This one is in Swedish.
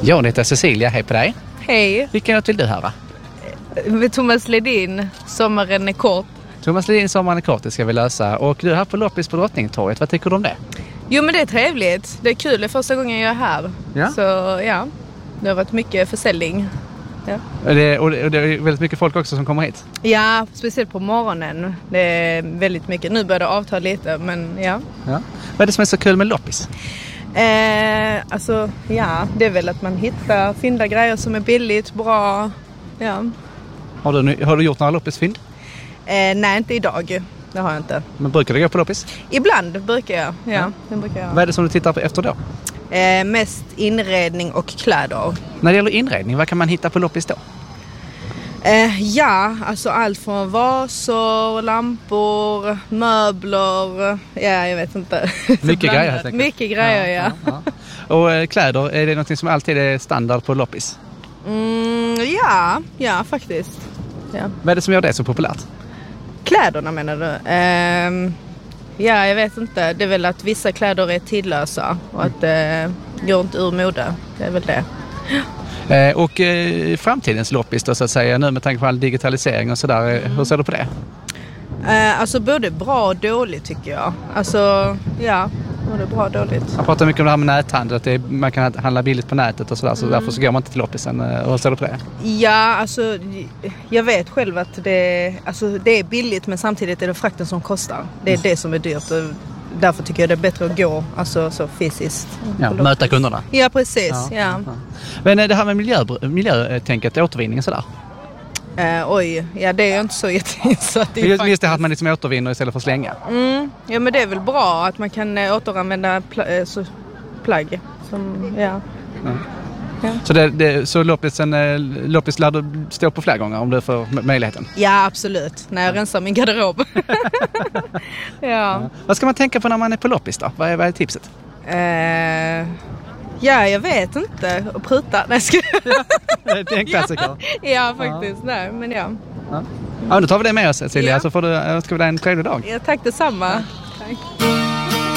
Jag heter Cecilia, hej på dig. Hej. Vilken låt vill du höra? Thomas Ledin, Sommaren är kort. Thomas Ledin, Sommaren är kort, det ska vi lösa. Och du är här på loppis på Drottningtorget, vad tycker du om det? Jo, men det är trevligt. Det är kul, det är första gången jag är här. Ja. Så ja, det har varit mycket försäljning. Ja. Och det är väldigt mycket folk också som kommer hit. Ja, speciellt på morgonen. Det är väldigt mycket. Nu börjar det avta lite, men ja. Vad är det som är så kul med loppis? Alltså, ja, det är väl att man hittar fynda grejer som är billigt, bra. Ja. Har du gjort några loppisfynd? Nej, inte idag. Det har jag inte. Men brukar du gå på loppis? Ibland brukar jag. Ja. Det brukar jag. Vad är det som du tittar på efter då? Mest inredning och kläder. När det gäller inredning, vad kan man hitta på loppis då? Ja, alltså allt från vaser, lampor, möbler, ja, jag vet inte. Mycket grejer helt enkelt. Mycket grejer, ja. Och kläder, är det något som alltid är standard på loppis? Ja, faktiskt. Ja. Vad är det som gör det så populärt? Kläderna menar du? Ja, jag vet inte. Det är väl att vissa kläder är tidlösa och att det går inte ur mode. Det är väl det. Och framtidens loppis då, så att säga, nu med tanke på all digitalisering och sådär, hur ser du på det? Alltså både bra och dåligt tycker jag. Alltså, ja, både bra och dåligt. Man pratar mycket om det här med näthandel, att man kan handla billigt på nätet och sådär, så därför så går man inte till loppisen. Hur ser du på det? Ja, alltså jag vet själv att det är billigt, men samtidigt är det frakten som kostar. Det är det som är dyrt och därför tycker jag det är bättre att gå så fysiskt. Ja, möta kunderna. Ja, precis. Ja. Men det här med miljötänket, återvinning och sådär? Ja, det är jag inte så jätteinsatt i. Just det här att man liksom återvinner istället för att slänga. Ja, men det är väl bra att man kan återanvända plagg. Ja. Så loppis lär du stå på flera gånger om du får möjligheten? Ja, absolut. När jag rensar min garderob. Ja. Vad ska man tänka på när man är på loppis då? Vad är tipset? Ja, jag vet inte. Och pruta. Nej, Det är en klassiker. Ja, faktiskt. Nej, men ja. Ja, då tar vi det med oss, Cecilia. Så får du önska dig en trevlig dag. Ja, tack detsamma. Tack.